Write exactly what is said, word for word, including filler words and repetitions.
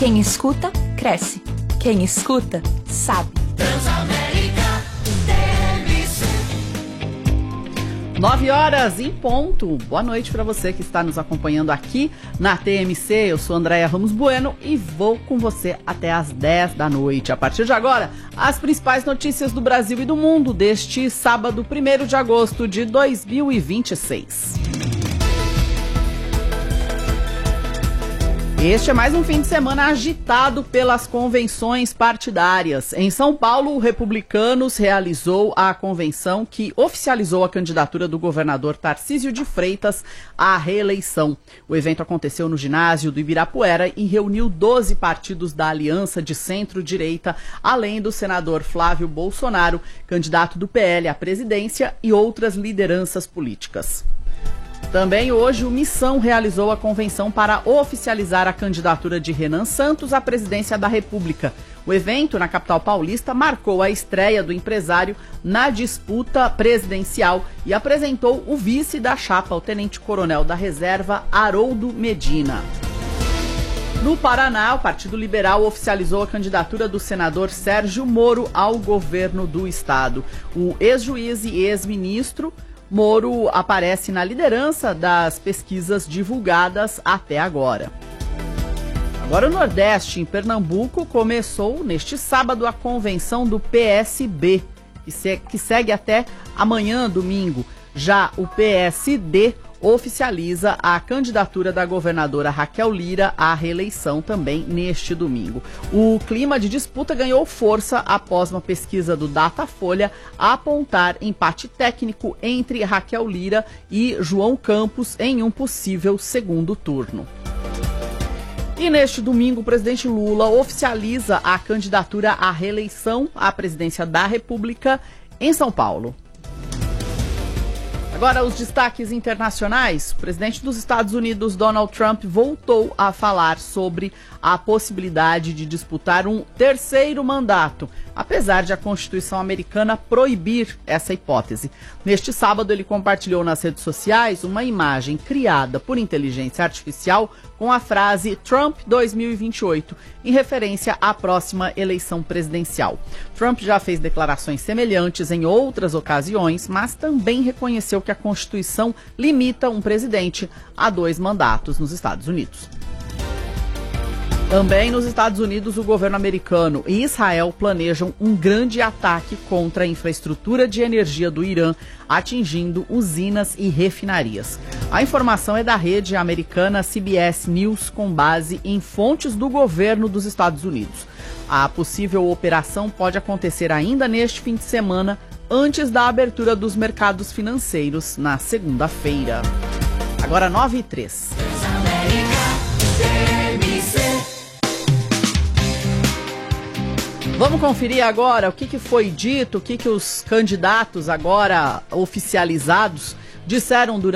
Quem escuta, cresce. Quem escuta, sabe. Transamérica T M C. Nove horas em ponto. Boa noite para você que está nos acompanhando aqui na T M C. Eu sou Andréia Ramos Bueno e vou com você até às dez da noite. A partir de agora, as principais notícias do Brasil e do mundo deste sábado, primeiro de agosto de dois mil e vinte e seis. Este é mais um fim de semana agitado pelas convenções partidárias. Em São Paulo, o Republicanos realizou a convenção que oficializou a candidatura do governador Tarcísio de Freitas à reeleição. O evento aconteceu no ginásio do Ibirapuera e reuniu doze partidos da Aliança de Centro-Direita, além do senador Flávio Bolsonaro, candidato do P L à presidência, e outras lideranças políticas. Também hoje o Missão realizou a convenção para oficializar a candidatura de Renan Santos à presidência da República. O evento, na capital paulista, marcou a estreia do empresário na disputa presidencial e apresentou o vice da chapa, o tenente-coronel da reserva, Haroldo Medina. No Paraná, o Partido Liberal oficializou a candidatura do senador Sérgio Moro ao governo do estado. O ex-juiz e ex-ministro Moro aparece na liderança das pesquisas divulgadas até agora. Agora o Nordeste, em Pernambuco, começou neste sábado a convenção do P S B, que, se, que segue até amanhã, domingo. Já o P S D oficializa a candidatura da governadora Raquel Lira à reeleição também neste domingo. O clima de disputa ganhou força após uma pesquisa do Datafolha apontar empate técnico entre Raquel Lira e João Campos em um possível segundo turno. E neste domingo, o presidente Lula oficializa a candidatura à reeleição à presidência da República em São Paulo. Agora, os destaques internacionais. O presidente dos Estados Unidos, Donald Trump, voltou a falar sobre a possibilidade de disputar um terceiro mandato, apesar de a Constituição americana proibir essa hipótese. Neste sábado, ele compartilhou nas redes sociais uma imagem criada por inteligência artificial com a frase Trump dois mil e vinte e oito, em referência à próxima eleição presidencial. Trump já fez declarações semelhantes em outras ocasiões, mas também reconheceu que a Constituição limita um presidente a dois mandatos nos Estados Unidos. Também nos Estados Unidos, o governo americano e Israel planejam um grande ataque contra a infraestrutura de energia do Irã, atingindo usinas e refinarias. A informação é da rede americana C B S News, com base em fontes do governo dos Estados Unidos. A possível operação pode acontecer ainda neste fim de semana, antes da abertura dos mercados financeiros na segunda-feira. Agora nove e três. Vamos conferir agora o que, que foi dito, o que, que os candidatos agora oficializados disseram durante